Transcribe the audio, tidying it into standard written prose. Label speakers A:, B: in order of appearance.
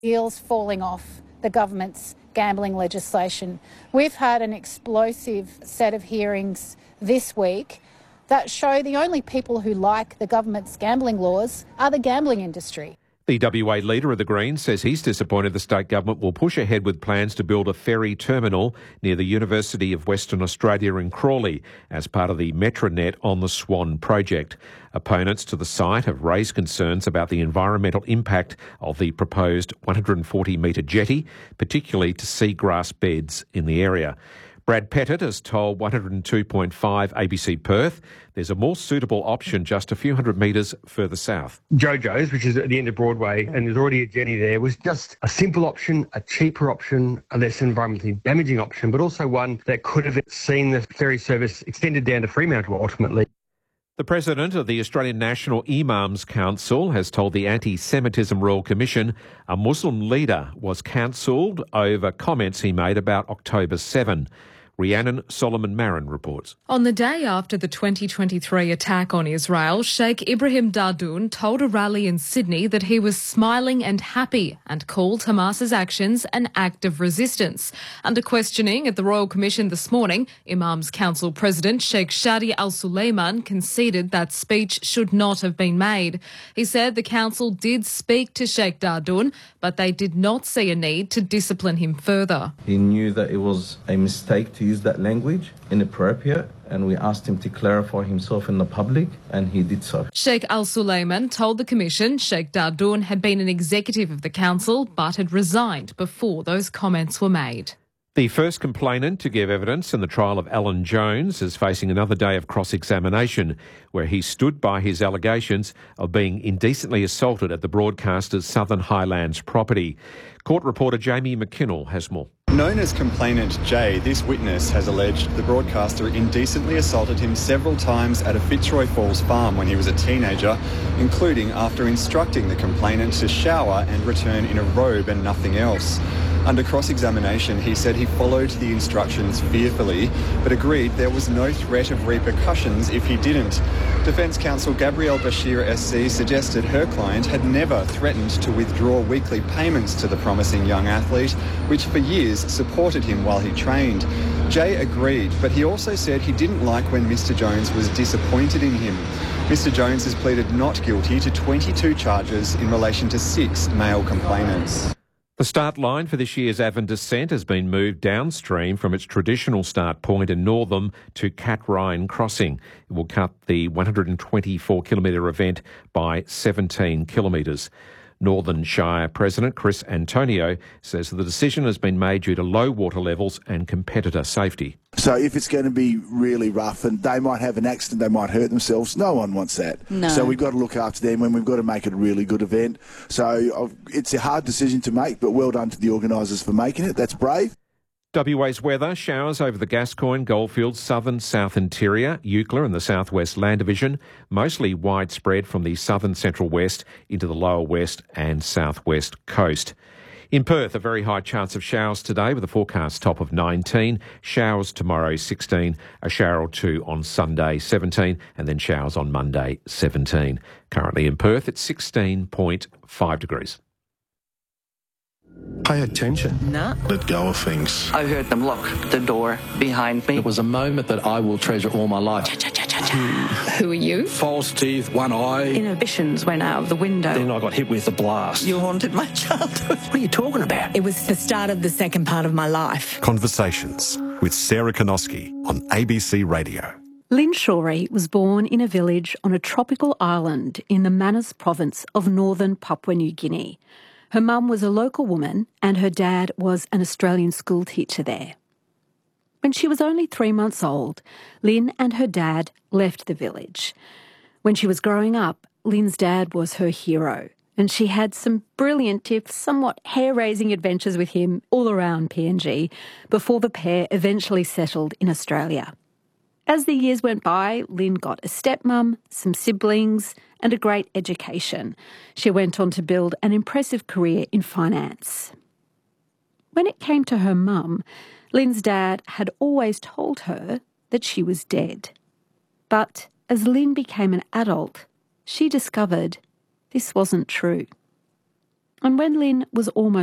A: Wheels falling off the government's gambling legislation. We've had an explosive set of hearings this week that show the only people who like the government's gambling laws are the gambling industry.
B: The WA leader of the Greens says he's disappointed the state government will push ahead with plans to build a ferry terminal near the University of Western Australia in Crawley as part of the Metronet on the Swan project. Opponents to the site have raised concerns about the environmental impact of the proposed 140-metre jetty, particularly to seagrass beds in the area. Brad Pettit has told 102.5 ABC Perth there's a more suitable option just a few hundred metres further south.
C: Jojo's, which is at the end of Broadway, and there's already a jetty there, was just a simple option, a cheaper option, a less environmentally damaging option, but also one that could have seen the ferry service extended down to Fremantle ultimately.
B: The President of the Australian National Imams Council has told the Anti-Semitism Royal Commission a Muslim leader was cancelled over comments he made about October 7. Rhiannon Solomon-Marin reports.
D: On the day after the 2023 attack on Israel, Sheikh Ibrahim Dardoun told a rally in Sydney that he was smiling and happy and called Hamas's actions an act of resistance. Under questioning at the Royal Commission this morning, Imams Council President Sheikh Shadi Al-Suleiman conceded that speech should not have been made. He said the council did speak to Sheikh Dardoun, but they did not see a need to discipline him further.
E: He knew that it was a mistake to use that language, inappropriate, and we asked him to clarify himself in the public, and he did so.
D: Sheikh Al-Suleiman told the Commission Sheikh Dardoun had been an executive of the council but had resigned before those comments were made.
B: The first complainant to give evidence in the trial of Alan Jones is facing another day of cross-examination, where he stood by his allegations of being indecently assaulted at the broadcaster's Southern Highlands property. Court reporter Jamie McKinnell has more.
F: Known as Complainant Jay, this witness has alleged the broadcaster indecently assaulted him several times at a Fitzroy Falls farm when he was a teenager, including after instructing the complainant to shower and return in a robe and nothing else. Under cross-examination, he said he followed the instructions fearfully, but agreed there was no threat of repercussions if he didn't. Defence counsel Gabrielle Bashir SC suggested her client had never threatened to withdraw weekly payments to the promising young athlete, which for years supported him while he trained. Jay agreed, but he also said he didn't like when Mr Jones was disappointed in him. Mr Jones has pleaded not guilty to 22 charges in relation to 6 male complainants.
B: The start line for this year's Avon Descent has been moved downstream from its traditional start point in Northam to Cat Ryan Crossing. It will cut the 124-kilometre event by 17 kilometres. Northern Shire President Chris Antonio says the decision has been made due to low water levels and competitor safety.
G: So if it's going to be really rough and they might have an accident, they might hurt themselves, no one wants that.
H: No.
G: So we've got to look after them and we've got to make it a really good event. So it's a hard decision to make, but well done to the organisers for making it. That's brave.
B: WA's weather, showers over the Gascoyne, Goldfields, southern south interior, Eucla and the southwest land division, mostly widespread from the southern central west into the lower west and southwest coast. In Perth, a very high chance of showers today with a forecast top of 19, showers tomorrow 16, a shower or two on Sunday 17 and then showers on Monday 17. Currently in Perth it's 16.5 degrees.
I: Pay attention.
H: No.
I: Let go of things.
H: I heard them lock the door behind me.
J: It was a moment that I will treasure all my life.
H: Who are you?
J: False teeth, one eye.
H: Inhibitions went out of the window.
J: Then I got hit with a blast.
H: You haunted my childhood.
J: What are you talking about?
H: It was the start of the second part of my life.
K: Conversations with Sarah Konoski on ABC Radio.
L: Lynn Shorey was born in a village on a tropical island in the Manus province of northern Papua New Guinea. Her mum was a local woman and her dad was an Australian school teacher there. When she was only 3 months old, Lynn and her dad left the village. When she was growing up, Lynn's dad was her hero, and she had some brilliant, if somewhat hair-raising adventures with him all around PNG before the pair eventually settled in Australia. As the years went by, Lynn got a stepmum, some siblings, and a great education. She went on to build an impressive career in finance. When it came to her mum, Lynn's dad had always told her that she was dead. But as Lynn became an adult, she discovered this wasn't true. And when Lynn was almost